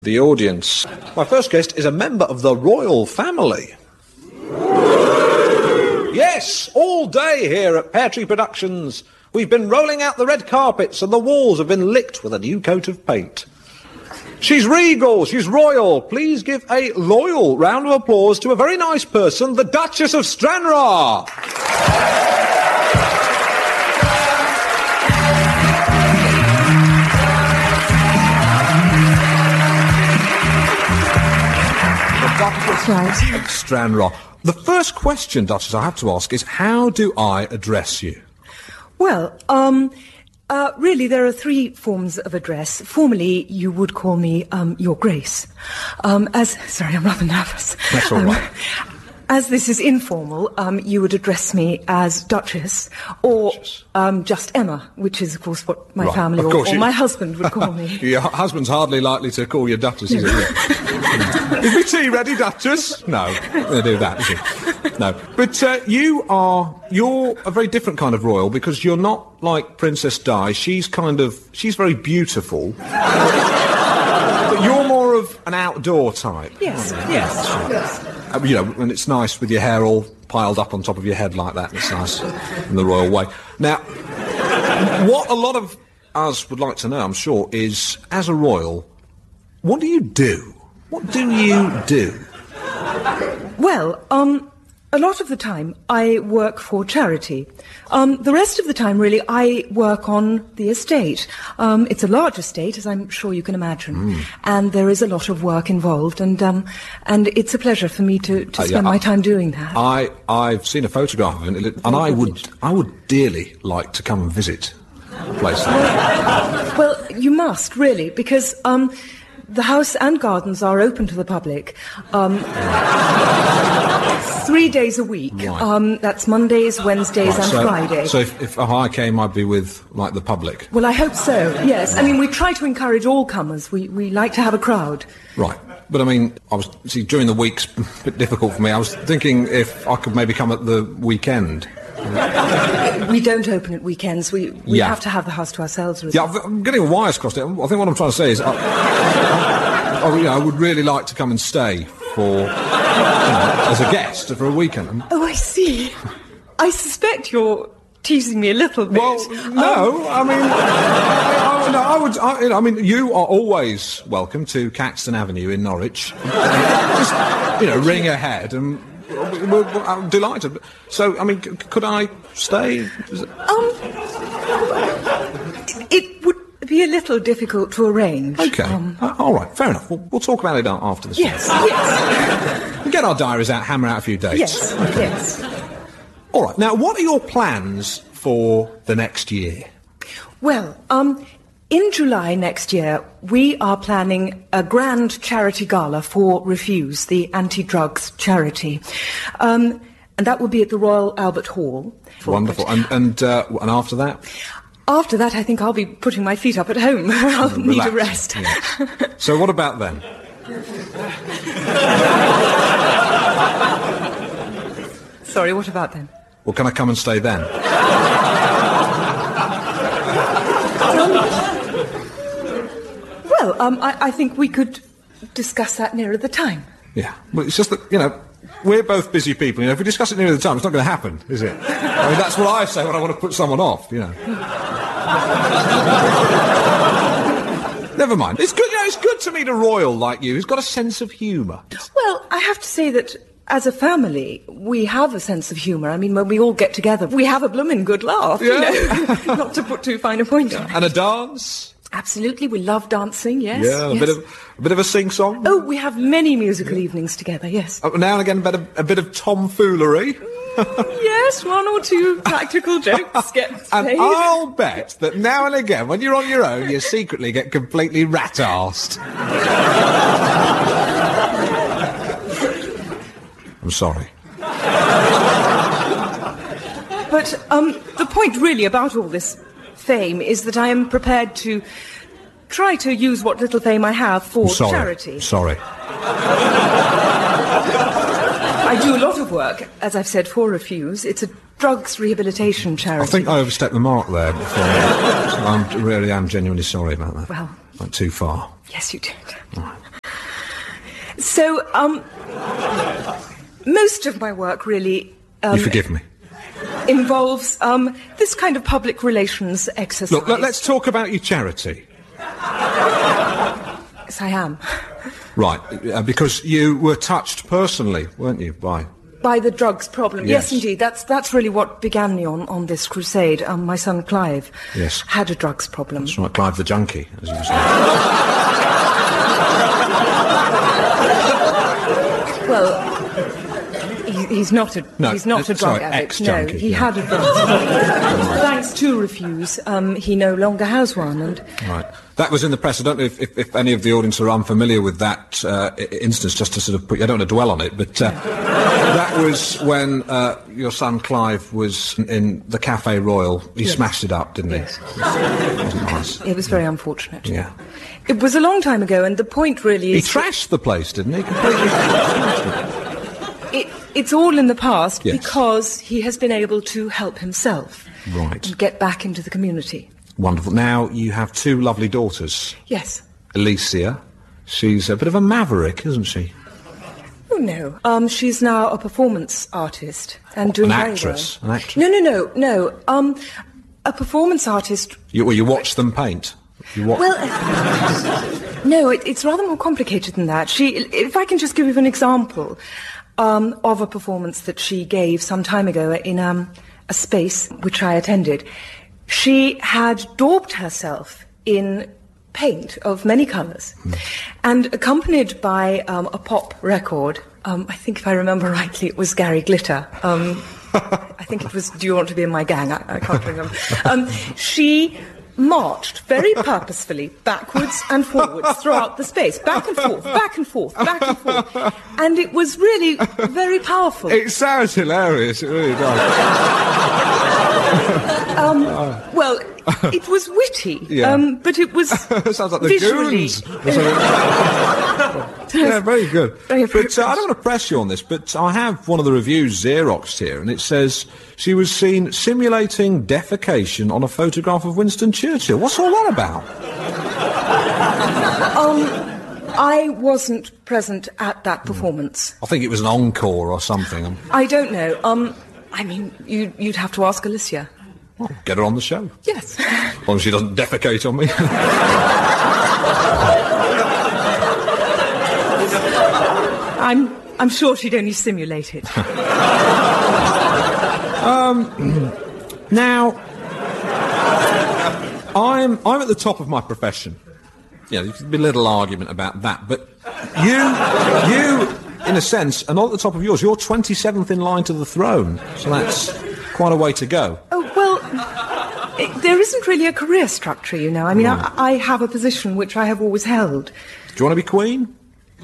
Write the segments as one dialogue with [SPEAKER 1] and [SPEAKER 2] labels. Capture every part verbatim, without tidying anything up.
[SPEAKER 1] The audience. My first guest is a member of the royal family. Yes, all day here at Pear Tree Productions. We've been rolling out the red carpets and the walls have been licked with a new coat of paint. She's regal, she's royal. Please give a loyal round of applause to a very nice person, the Duchess of Stranraer.
[SPEAKER 2] Right.
[SPEAKER 1] Stranraer. The first question, Duchess, I have to ask is, how do I address you?
[SPEAKER 2] Well, um, uh, really, there are three forms of address. Formally, you would call me, um, Your Grace. Um, as, sorry, I'm rather nervous.
[SPEAKER 1] That's all right.
[SPEAKER 2] Um, as this is informal, um, you would address me as Duchess, or
[SPEAKER 1] Duchess.
[SPEAKER 2] Um, just Emma, which is, of course, what my
[SPEAKER 1] Right.
[SPEAKER 2] family
[SPEAKER 1] Of
[SPEAKER 2] or,
[SPEAKER 1] course
[SPEAKER 2] or
[SPEAKER 1] you-
[SPEAKER 2] my husband would call me.
[SPEAKER 1] Your hu- husband's hardly likely to call you Duchess, is it? Is my tea ready, Duchess? No, they do that, is it? No. But uh, you are, you're a very different kind of royal, because you're not like Princess Di. She's kind of, she's very beautiful. But you're more of an outdoor type.
[SPEAKER 2] Yes, yes, yes.
[SPEAKER 1] Uh, you know, and it's nice with your hair all piled up on top of your head like that. It's nice in the royal way. Now, what a lot of us would like to know, I'm sure, is, as a royal, what do you do? What do you do?
[SPEAKER 2] Well, um, a lot of the time I work for charity. Um, the rest of the time, really, I work on the estate. Um, it's a large estate, as I'm sure you can imagine,
[SPEAKER 1] Mm.
[SPEAKER 2] and there is a lot of work involved, and um, and it's a pleasure for me to, to
[SPEAKER 1] Uh,
[SPEAKER 2] spend
[SPEAKER 1] yeah,
[SPEAKER 2] my
[SPEAKER 1] I-
[SPEAKER 2] time doing that.
[SPEAKER 1] I, I've seen a photograph of it, and I would, I would dearly like to come and visit a place like that.
[SPEAKER 2] Well, you must, really, because um, the house and gardens are open to the public um, three days a week.
[SPEAKER 1] Right.
[SPEAKER 2] Um, that's Mondays, Wednesdays
[SPEAKER 1] Right,
[SPEAKER 2] and
[SPEAKER 1] so,
[SPEAKER 2] Fridays.
[SPEAKER 1] So if, if I came, I'd be with, like, the public.
[SPEAKER 2] Well, I hope so, yes. I mean, we try to encourage all comers. We, we like to have a crowd.
[SPEAKER 1] Right. But, I mean, I was, see, during the week's a bit difficult for me. I was thinking if I could maybe come at the weekend.
[SPEAKER 2] We don't open at weekends. We, we
[SPEAKER 1] Yeah.
[SPEAKER 2] have to have the house to ourselves.
[SPEAKER 1] Yeah, I've- I'm getting wires crossed. I think what I'm trying to say is, I, I, I, you know, I would really like to come and stay for, you know, as a guest for a weekend.
[SPEAKER 2] Oh, I see. I suspect you're teasing me a little bit.
[SPEAKER 1] Well, no, I mean, I, I, no, I would, I, you know, I mean, you are always welcome to Caxton Avenue in Norwich. Just, you know, ring ahead and we're, we're, I'm delighted. So, I mean, c- could I stay? Is it-
[SPEAKER 2] Um, it would be a little difficult to arrange.
[SPEAKER 1] Okay,
[SPEAKER 2] Um,
[SPEAKER 1] uh, all right, fair enough. We'll, we'll talk about it a- after the show.
[SPEAKER 2] yes, yes,
[SPEAKER 1] We'll get our diaries out, hammer out a few dates.
[SPEAKER 2] yes, yes.
[SPEAKER 1] All right, now, what are your plans for the next year?
[SPEAKER 2] Well, um, in July next year, we are planning a grand charity gala for Refuse, the anti-drugs charity. Um, and that will be at the Royal Albert Hall.
[SPEAKER 1] Wonderful. And and uh, and after that?
[SPEAKER 2] After that, I think I'll be putting my feet up at home. I'll need a
[SPEAKER 1] Relax.
[SPEAKER 2] rest.
[SPEAKER 1] Yes. So what about then?
[SPEAKER 2] Sorry, what about then?
[SPEAKER 1] Well, can I come and stay then?
[SPEAKER 2] Well, um, I, I think we could discuss that nearer the time.
[SPEAKER 1] Yeah. Well, it's just that, you know, we're both busy people. You know, if we discuss it near the time, it's not going to happen, is it? I mean, that's what I say when I want to put someone off, you know. Never mind. It's good, you know, it's good to meet a royal like you who's got a sense of humour.
[SPEAKER 2] Well, I have to say that as a family, we have a sense of humour. I mean, when we all get together, we have a blooming good laugh, you
[SPEAKER 1] Yeah.
[SPEAKER 2] know. Not to put too fine a point on it.
[SPEAKER 1] And a dance?
[SPEAKER 2] Absolutely, we love dancing, yes.
[SPEAKER 1] Yeah, a
[SPEAKER 2] yes.
[SPEAKER 1] bit of a bit of a sing-song?
[SPEAKER 2] Oh, we have many musical evenings together, yes.
[SPEAKER 1] Uh, now and again, a bit of, a bit of tomfoolery.
[SPEAKER 2] Yes, one or two practical jokes get
[SPEAKER 1] And
[SPEAKER 2] played.
[SPEAKER 1] I'll bet that now and again, when you're on your own, you secretly get completely rat-arsed. I'm sorry.
[SPEAKER 2] But um, the point really about all this fame is that I am prepared to try to use what little fame I have for
[SPEAKER 1] Sorry.
[SPEAKER 2] charity.
[SPEAKER 1] Sorry.
[SPEAKER 2] I do a lot of work, as I've said, for Refuse. It's a drugs rehabilitation charity.
[SPEAKER 1] I think I overstepped the mark there before. I'm really am genuinely sorry about that.
[SPEAKER 2] Well,
[SPEAKER 1] Went too far.
[SPEAKER 2] Yes, you did.
[SPEAKER 1] Right.
[SPEAKER 2] So, um, most of my work really... Um,
[SPEAKER 1] you forgive me?
[SPEAKER 2] ...involves um, this kind of public relations exercise.
[SPEAKER 1] Look, let's talk about your charity.
[SPEAKER 2] Yes, I am.
[SPEAKER 1] Right, uh, because you were touched personally, weren't you, by...
[SPEAKER 2] By the drugs problem.
[SPEAKER 1] Yes,
[SPEAKER 2] yes indeed. That's that's really what began me on, on this crusade. Um, my son Clive
[SPEAKER 1] yes.
[SPEAKER 2] had a drugs problem.
[SPEAKER 1] That's right, Clive the junkie, as you were saying.
[SPEAKER 2] Well, he, he's not a
[SPEAKER 1] no,
[SPEAKER 2] he's not a drug
[SPEAKER 1] sorry,
[SPEAKER 2] addict.
[SPEAKER 1] ex-junkie,
[SPEAKER 2] no, he
[SPEAKER 1] yeah.
[SPEAKER 2] had a drugs problem. Thanks to Refuse, um, he no longer has one. And
[SPEAKER 1] right. That was in the press. I don't know if, if, if any of the audience are unfamiliar with that uh, I- instance, just to sort of put... I don't want to dwell on it, but uh, that was when uh, your son Clive was in the Cafe Royal. He
[SPEAKER 2] yes.
[SPEAKER 1] smashed it up, didn't he?
[SPEAKER 2] Yes.
[SPEAKER 1] It wasn't nice.
[SPEAKER 2] It was very unfortunate.
[SPEAKER 1] Yeah.
[SPEAKER 2] It was a long time ago, and the point really
[SPEAKER 1] He
[SPEAKER 2] is...
[SPEAKER 1] trashed the place, didn't he? Completely trashed it.
[SPEAKER 2] It, it's all in the past
[SPEAKER 1] Yes.
[SPEAKER 2] because he has been able to help himself.
[SPEAKER 1] Right.
[SPEAKER 2] And get back into the community.
[SPEAKER 1] Wonderful. Now, you have two lovely daughters.
[SPEAKER 2] Yes.
[SPEAKER 1] Alicia, she's a bit of a maverick, isn't she?
[SPEAKER 2] Oh, no. Um, she's now a performance artist and doing
[SPEAKER 1] An
[SPEAKER 2] very
[SPEAKER 1] actress?
[SPEAKER 2] well.
[SPEAKER 1] An actress?
[SPEAKER 2] No, no, no, no. Um, a performance artist...
[SPEAKER 1] You, well, you watch them paint? You watch...
[SPEAKER 2] Well, uh, no, it, it's rather more complicated than that. She, if I can just give you an example um, of a performance that she gave some time ago in um, a space which I attended. She had daubed herself in paint of many colours, mm. and accompanied by um, a pop record. Um, I think, if I remember rightly, it was Gary Glitter. Um, I think it was Do You Want to Be in My Gang? I, I can't remember. Um, she marched very purposefully backwards and forwards throughout the space, back and forth, back and forth, back and forth, and it was really very powerful.
[SPEAKER 1] It sounds hilarious, it really does.
[SPEAKER 2] um, well, it was witty,
[SPEAKER 1] yeah.
[SPEAKER 2] um, but it was
[SPEAKER 1] sounds like the
[SPEAKER 2] visually...
[SPEAKER 1] Goons. Yeah, very good.
[SPEAKER 2] Very
[SPEAKER 1] but uh, I don't want to press you on this, but I have one of the reviews Xeroxed here, and it says she was seen simulating defecation on a photograph of Winston Churchill. What's all that about?
[SPEAKER 2] um, I wasn't present at that performance.
[SPEAKER 1] I think it was an encore or something.
[SPEAKER 2] I don't know. Um, I mean, you, you'd have to ask Alicia.
[SPEAKER 1] Well, get her on the show.
[SPEAKER 2] Yes.
[SPEAKER 1] As long as she doesn't defecate on me.
[SPEAKER 2] I'm, I'm sure she'd only simulate it.
[SPEAKER 1] um, now, I'm, I'm at the top of my profession. Yeah, there's been a little argument about that, but you, you, in a sense, are not at the top of yours. You're twenty-seventh in line to the throne, so that's quite a way to go.
[SPEAKER 2] Oh, well, it, there isn't really a career structure, you know. I mean, right. I, I have a position which I have always held.
[SPEAKER 1] Do you want to be Queen?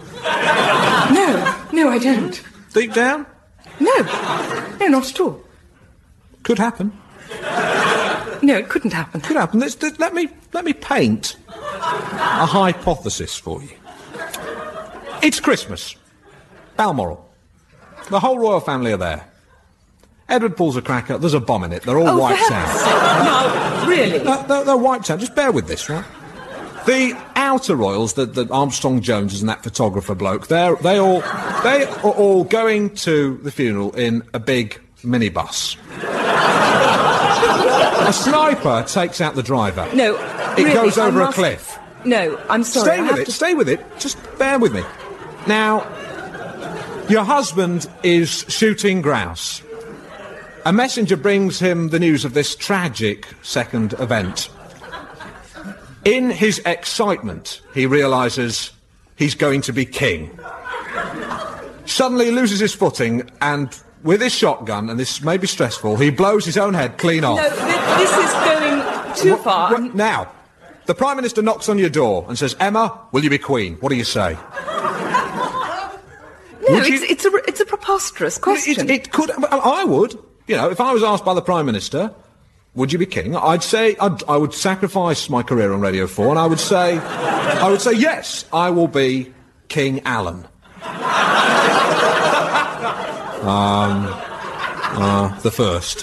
[SPEAKER 2] No, no, I don't.
[SPEAKER 1] Deep down?
[SPEAKER 2] No, no, not at all.
[SPEAKER 1] Could happen.
[SPEAKER 2] No, it couldn't happen.
[SPEAKER 1] Could happen. Let's, let me let me paint a hypothesis for you. It's Christmas. Balmoral. The whole royal family are there. Edward pulls a cracker. There's a bomb in it. They're all
[SPEAKER 2] oh,
[SPEAKER 1] wiped out.
[SPEAKER 2] No, really?
[SPEAKER 1] No, they're, they're wiped out. Just bear with this, right? The outer royals, the, the Armstrong Joneses and that photographer bloke, they're they all they are all going to the funeral in a big minibus. A sniper takes out the driver.
[SPEAKER 2] No,
[SPEAKER 1] it
[SPEAKER 2] really,
[SPEAKER 1] goes over
[SPEAKER 2] must...
[SPEAKER 1] a cliff.
[SPEAKER 2] No, I'm sorry.
[SPEAKER 1] Stay with it. To... Stay with it. Just bear with me. Now, your husband is shooting grouse. A messenger brings him the news of this tragic second event. In his excitement, he realises he's going to be king. Suddenly he loses his footing, and with his shotgun, and this may be stressful, he blows his own head clean off.
[SPEAKER 2] No, th- this is going too what, far.
[SPEAKER 1] What, now, the Prime Minister knocks on your door and says, Emma, will you be Queen? What do you say?
[SPEAKER 2] No, it's, you... it's, a, it's a preposterous question.
[SPEAKER 1] It, it could... I would. You know, if I was asked by the Prime Minister... Would you be king? I'd say I'd, I would sacrifice my career on Radio four, and I would say, I would say yes, I will be King Alan. um, uh, the first.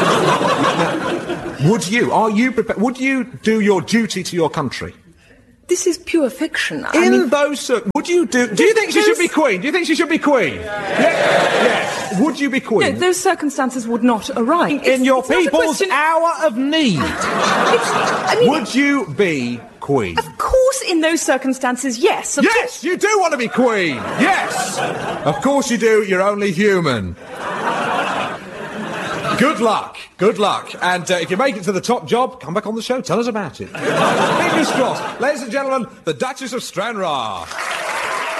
[SPEAKER 1] Would you? Are you prepared? Would you do your duty to your country?
[SPEAKER 2] this is pure fiction. I
[SPEAKER 1] In
[SPEAKER 2] mean,
[SPEAKER 1] those... Uh, would you do... Do you think she should be queen? Do you think she should be queen? Yeah. Yes. Would you be queen?
[SPEAKER 2] no, those circumstances would not arise. It's-
[SPEAKER 1] In your
[SPEAKER 2] it's not a
[SPEAKER 1] people's
[SPEAKER 2] question-
[SPEAKER 1] hour of need,
[SPEAKER 2] It's, I mean,
[SPEAKER 1] would you be queen?
[SPEAKER 2] of course, in those circumstances, yes. Of
[SPEAKER 1] Yes, you do want to be queen. Yes. Of course you do. You're only human. Good luck. Good luck. And uh, if you make it to the top job, come back on the show. Tell us about it. Fingers crossed. Ladies and gentlemen, the Duchess of Stranraer.